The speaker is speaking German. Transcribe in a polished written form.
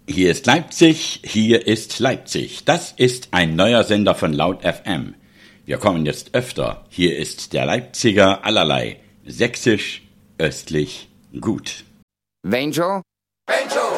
Hier ist Leipzig, hier ist Leipzig. Das ist ein neuer Sender von Laut FM. Wir kommen jetzt öfter. Hier ist der Leipziger allerlei. Sächsisch, östlich, gut. Benjo? Benjo!